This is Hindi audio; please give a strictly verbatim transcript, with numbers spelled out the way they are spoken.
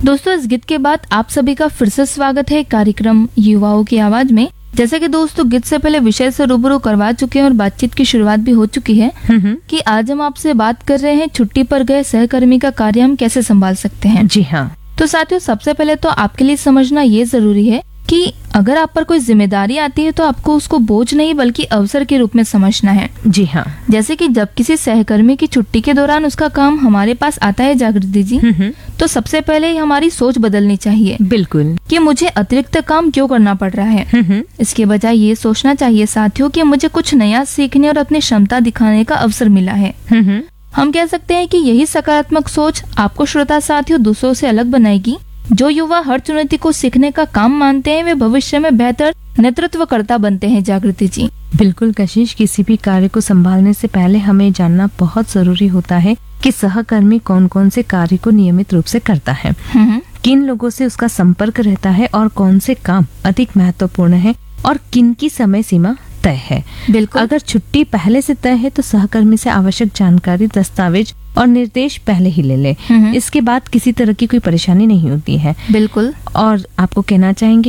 दोस्तों, इस गीत के बाद आप सभी का फिर से स्वागत है कार्यक्रम युवाओं की आवाज में। जैसे कि दोस्तों गीत से पहले विषय से रूबरू करवा चुके हैं और बातचीत की शुरुआत भी हो चुकी है कि आज हम आपसे बात कर रहे हैं छुट्टी पर गए सहकर्मी का कार्य हम कैसे संभाल सकते हैं। जी हाँ। तो साथियों, सबसे पहले तो आपके लिए समझना ये जरूरी है कि अगर आप पर कोई जिम्मेदारी आती है तो आपको उसको बोझ नहीं बल्कि अवसर के रूप में समझना है। जी हाँ। जैसे कि जब किसी सहकर्मी की छुट्टी के दौरान उसका काम हमारे पास आता है जागृति जी, तो सबसे पहले ही हमारी सोच बदलनी चाहिए। बिल्कुल। कि मुझे अतिरिक्त काम क्यों करना पड़ रहा है। इसके बजाय ये सोचना चाहिए साथियों कि मुझे कुछ नया सीखने और अपनी क्षमता दिखाने का अवसर मिला है। हम कह सकते हैं कि यही सकारात्मक सोच आपको श्रोता साथियों दूसरों से अलग बनाएगी। जो युवा हर चुनौती को सीखने का काम मानते हैं वे भविष्य में बेहतर नेतृत्वकर्ता बनते हैं। जागृति जी। बिल्कुल कशिश, किसी भी कार्य को संभालने से पहले हमें जानना बहुत जरूरी होता है कि सहकर्मी कौन कौन से कार्य को नियमित रूप से करता है, किन लोगों से उसका संपर्क रहता है और कौन से काम अधिक महत्वपूर्ण है और किन की समय सीमा तय है। बिल्कुल। अगर छुट्टी पहले से तय है तो सहकर्मी से आवश्यक जानकारी, दस्तावेज और निर्देश पहले ही ले ले। इसके बाद किसी तरह की कोई परेशानी नहीं होती है। बिल्कुल। और आपको कहना चाहेंगे